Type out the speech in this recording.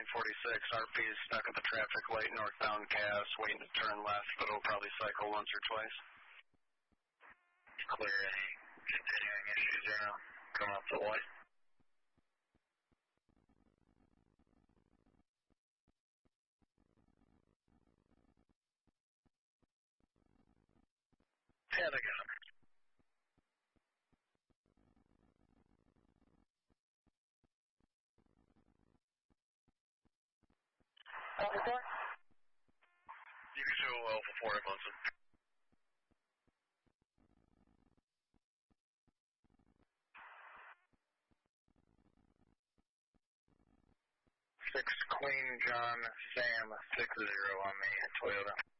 946. RP is stuck at the traffic light northbound Cass, waiting to turn left, but it'll probably cycle once or twice. Clear any continuing issues there now? Come up the light. Yeah, they got it. You can show Alpha 4 at Munson. 6 Queen John Sam 60 on me, Toyota.